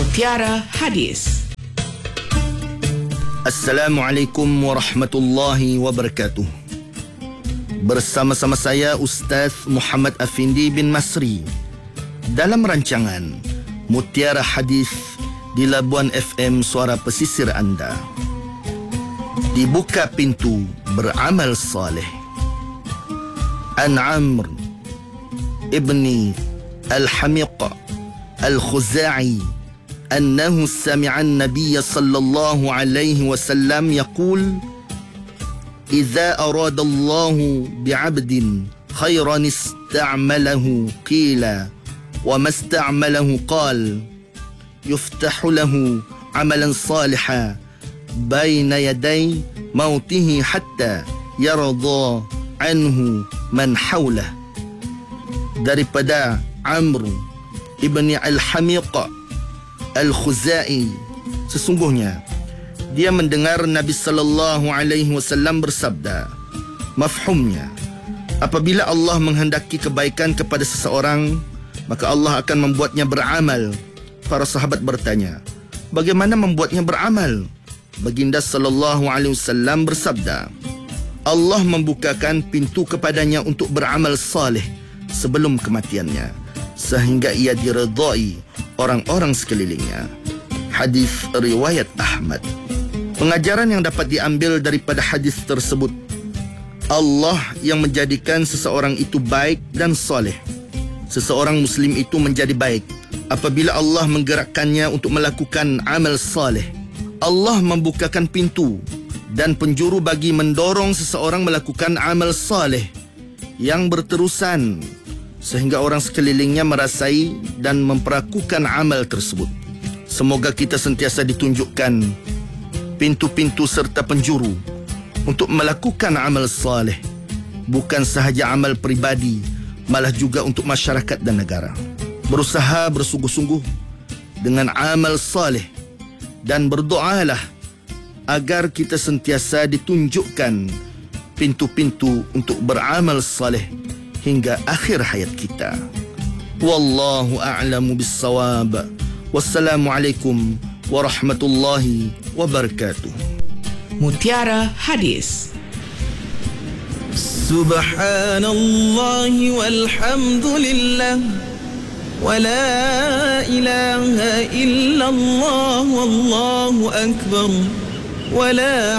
Mutiara Hadis. Assalamualaikum warahmatullahi wabarakatuh. Bersama-sama saya Ustaz Muhammad Afindi bin Masri dalam rancangan Mutiara Hadis di Labuan FM Suara Pesisir anda. Dibuka pintu beramal saleh. An Amr ibni Al-Hamiq Al-Khuza'i أنه سمع النبي صلى الله عليه وسلم يقول: إذا أراد الله بعبد خيرا استعمله قيل وما استعمله قال يفتح له عملا صالحا بين يدي موته حتى يرضى عنه من حوله. Daripada Amr ibni Al-Hamiq Al-Khuza'i, sesungguhnya dia mendengar Nabi sallallahu alaihi wasallam bersabda, mafhumnya, apabila Allah menghendaki kebaikan kepada seseorang, maka Allah akan membuatnya beramal. Para sahabat bertanya, bagaimana membuatnya beramal? Baginda sallallahu alaihi wasallam bersabda, Allah membukakan pintu kepadanya untuk beramal saleh sebelum kematiannya, sehingga ia diredai orang-orang sekelilingnya. Hadis riwayat Ahmad. Pengajaran yang dapat diambil daripada hadis tersebut, Allah yang menjadikan seseorang itu baik dan soleh. Seseorang Muslim itu menjadi baik apabila Allah menggerakkannya untuk melakukan amal soleh. Allah membukakan pintu dan penjuru bagi mendorong seseorang melakukan amal soleh yang berterusan, sehingga orang sekelilingnya merasai dan memperakukan amal tersebut. Semoga kita sentiasa ditunjukkan pintu-pintu serta penjuru untuk melakukan amal saleh, bukan sahaja amal pribadi, malah juga untuk masyarakat dan negara. Berusaha bersungguh-sungguh dengan amal saleh dan berdoalah agar kita sentiasa ditunjukkan pintu-pintu untuk beramal saleh hingga akhir hayat kita. Wallahu a'lamu bis-shawab. Wassalamualaikum warahmatullahi wabarakatuh. Mutiara Hadis. Subhanallah walhamdulillah wa la ilaha illallah wallahu akbar wa la